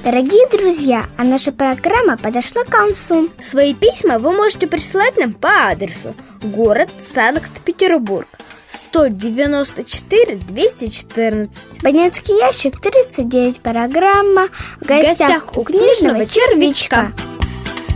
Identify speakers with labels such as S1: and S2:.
S1: Дорогие друзья, а наша программа подошла к концу.
S2: Свои письма вы можете присылать нам по адресу: город Санкт-Петербург, 194 214.
S1: Абонентский ящик 39. Программа «В гостях у книжного червячка».